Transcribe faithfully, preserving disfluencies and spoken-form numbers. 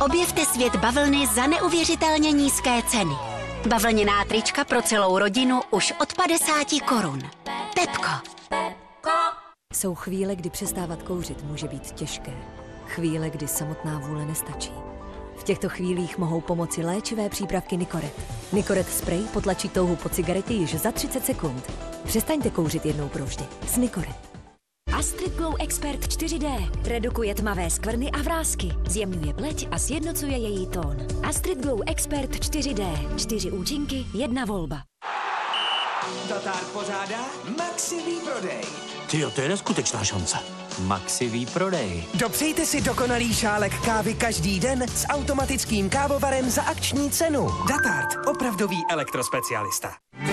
Objevte svět bavlny za neuvěřitelně nízké ceny. Bavlněná trička pro celou rodinu už od padesáti korun. Pepko. Jsou chvíle, kdy přestávat kouřit může být těžké. Chvíle, kdy samotná vůle nestačí. V těchto chvílích mohou pomoci léčivé přípravky Nicoret. Nicoret spray potlačí touhu po cigaretě již za třicet sekund. Přestaňte kouřit jednou provždy s Nicoret. Astrid Glow Expert čtyři dé redukuje tmavé skvrny a vrásky, zjemňuje pleť a sjednocuje její tón. Astrid Glow Expert čtyři dé. Čtyři účinky, jedna volba. Datár pořádá Maxi výprodej. Tyjo, to je neskutečná šance. Maxi výprodej. Dopřejte si dokonalý šálek kávy každý den s automatickým kávovarem za akční cenu. Datart, opravdový elektrospecialista.